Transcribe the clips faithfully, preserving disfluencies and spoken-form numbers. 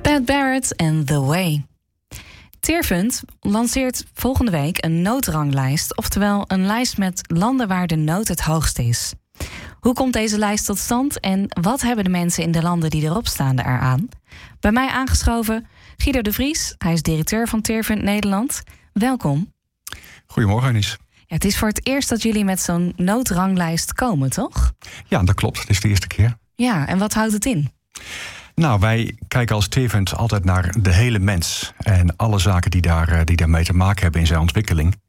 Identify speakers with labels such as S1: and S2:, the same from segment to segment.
S1: Pat Barrett en The Way. Teerfund lanceert volgende week een noodranglijst, oftewel een lijst met landen waar de nood het hoogst is. Hoe komt deze lijst tot stand en wat hebben de mensen in de landen die erop staan eraan? Bij mij aangeschoven Guido de Vries, hij is directeur van Teerfund Nederland. Welkom.
S2: Goedemorgen, Anis.
S1: Ja, het is voor het eerst dat jullie met zo'n noodranglijst komen, toch?
S2: Ja, dat klopt. Het is de eerste keer.
S1: Ja, en wat houdt het in?
S2: Nou, wij kijken als Teerfund altijd naar de hele mens en alle zaken die, daar, die daarmee te maken hebben in zijn ontwikkeling.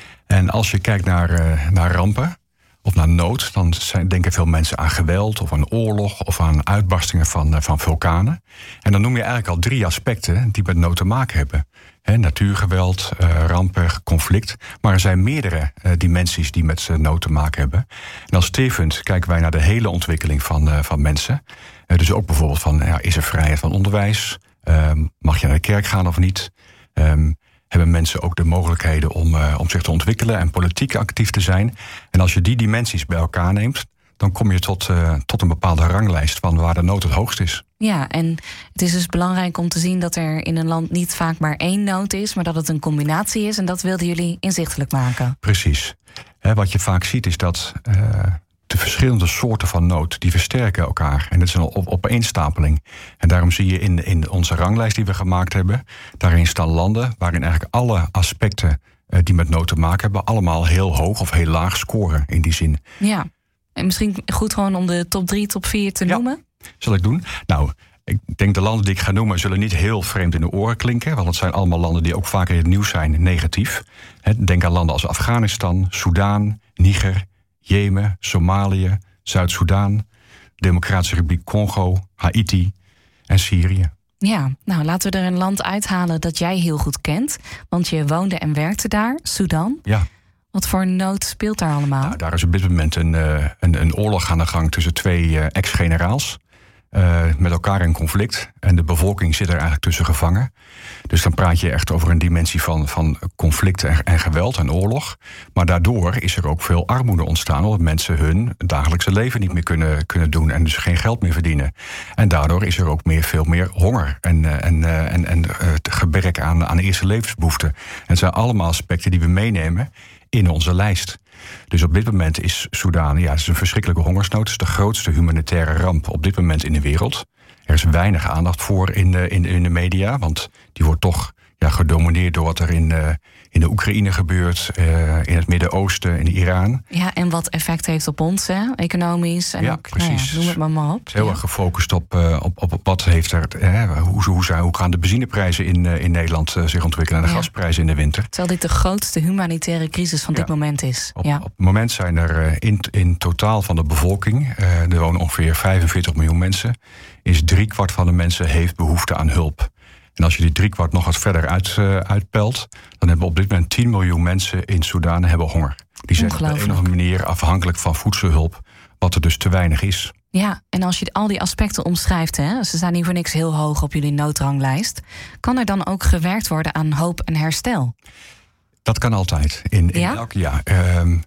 S2: En als je kijkt naar, naar rampen of naar nood, dan zijn, denken veel mensen aan geweld of aan oorlog of aan uitbarstingen van, van vulkanen. En dan noem je eigenlijk al drie aspecten die met nood te maken hebben. He, natuurgeweld, uh, rampen, conflict. Maar er zijn meerdere uh, dimensies die met uh, nood te maken hebben. En als Teerfund kijken wij naar de hele ontwikkeling van, uh, van mensen. Uh, dus ook bijvoorbeeld van, ja, is er vrijheid van onderwijs? Uh, mag je naar de kerk gaan of niet? Um, hebben mensen ook de mogelijkheden om, uh, om zich te ontwikkelen en politiek actief te zijn? En als je die dimensies bij elkaar neemt, dan kom je tot, uh, tot een bepaalde ranglijst van waar de nood het hoogst is.
S1: Ja, en het is dus belangrijk om te zien dat er in een land niet vaak maar één nood is, maar dat het een combinatie is. En dat wilden jullie inzichtelijk maken.
S2: Precies. He, wat je vaak ziet is dat uh, de verschillende soorten van nood, die versterken elkaar. En dat is een op- opeenstapeling. En daarom zie je in, in onze ranglijst die we gemaakt hebben, daarin staan landen waarin eigenlijk alle aspecten uh, die met nood te maken hebben, allemaal heel hoog of heel laag scoren in die zin.
S1: Ja. En misschien goed gewoon om de top drie, top vier te
S2: ja.
S1: noemen?
S2: Zal ik doen? Nou, ik denk de landen die ik ga noemen zullen niet heel vreemd in de oren klinken, want het zijn allemaal landen die ook vaker in het nieuws zijn, negatief. Denk aan landen als Afghanistan, Soudaan, Niger, Jemen, Somalië, Zuid-Soedan, Democratische Republiek Congo, Haiti en Syrië.
S1: Ja, nou laten we er een land uithalen dat jij heel goed kent, want je woonde en werkte daar, Sudan.
S2: Ja.
S1: Wat voor nood speelt daar allemaal?
S2: Nou, daar is op dit moment een, uh, een, een oorlog aan de gang tussen twee uh, ex-generaals. Uh, met elkaar in conflict. En de bevolking zit er eigenlijk tussen gevangen. Dus dan praat je echt over een dimensie van, van conflict en, en geweld en oorlog. Maar daardoor is er ook veel armoede ontstaan, omdat mensen hun dagelijkse leven niet meer kunnen, kunnen doen en dus geen geld meer verdienen. En daardoor is er ook meer, veel meer honger en, en, en, en uh, gebrek aan, aan eerste levensbehoeften. En het zijn allemaal aspecten die we meenemen in onze lijst. Dus op dit moment is Soudaan, ja, het is een verschrikkelijke hongersnood. Het is de grootste humanitaire ramp op dit moment in de wereld. Er is weinig aandacht voor in de, in, in de media, want die wordt toch ja, gedomineerd door wat er in, uh, in de Oekraïne gebeurt, uh, in het Midden-Oosten, in Iran.
S1: Ja, en wat effect heeft op ons, hè? Economisch. En
S2: ja,
S1: ook,
S2: precies.
S1: Nou ja, noem het maar, maar op.
S2: Het is heel
S1: ja.
S2: erg gefocust op, uh, op, op, op wat heeft er, uh, hoe, hoe, zijn, hoe gaan de benzineprijzen in, uh, in Nederland uh, zich ontwikkelen en de ja. gasprijzen in de winter.
S1: Terwijl dit de grootste humanitaire crisis van ja. dit moment is.
S2: Op,
S1: ja.
S2: op het moment zijn er uh, in, in totaal van de bevolking, uh, er wonen ongeveer vijfenveertig miljoen mensen, is driekwart van de mensen heeft behoefte aan hulp. En als je die driekwart nog wat verder uit, uh, uitpelt, dan hebben we op dit moment tien miljoen mensen in Soudaan hebben honger. Die zijn op de een of andere manier afhankelijk van voedselhulp, wat er dus te weinig is.
S1: Ja, en als je al die aspecten omschrijft, hè, ze staan hier voor niks heel hoog op jullie noodranglijst, kan er dan ook gewerkt worden aan hoop en herstel?
S2: Dat kan altijd. In, in
S1: ja?
S2: elk jaar. Um,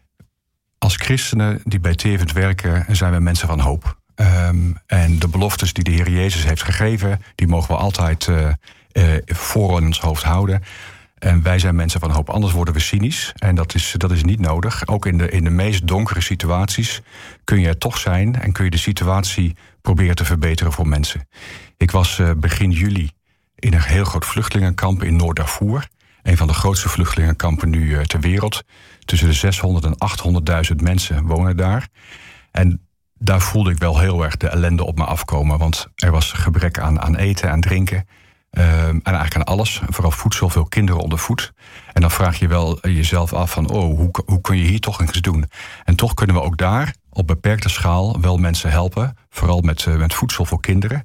S2: als christenen die bij Teerfund werken, zijn we mensen van hoop. Um, en de beloftes die de Heer Jezus heeft gegeven, die mogen we altijd uh, uh, voor in ons hoofd houden. En wij zijn mensen van hoop, anders worden we cynisch. En dat is, dat is niet nodig. Ook in de, in de meest donkere situaties kun je er toch zijn en kun je de situatie proberen te verbeteren voor mensen. Ik was uh, begin juli in een heel groot vluchtelingenkamp in Noord-Darfur. Een van de grootste vluchtelingenkampen nu uh, ter wereld. Tussen de zeshonderd en achthonderdduizend mensen wonen daar. En daar voelde ik wel heel erg de ellende op me afkomen. Want er was gebrek aan, aan eten, aan drinken. Uh, en eigenlijk aan alles. Vooral voedsel, veel kinderen onder voet. En dan vraag je wel jezelf af van, oh, hoe, hoe kun je hier toch iets doen? En toch kunnen we ook daar op beperkte schaal wel mensen helpen. Vooral met, uh, met voedsel voor kinderen.